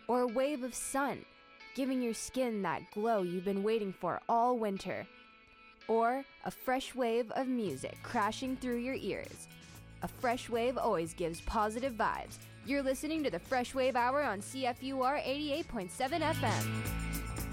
Or a wave of sun, giving your skin that glow you've been waiting for all winter. Or a fresh wave of music crashing through your ears. A fresh wave always gives positive vibes. You're listening to the Fresh Wave Hour on CFUR 88.7 FM.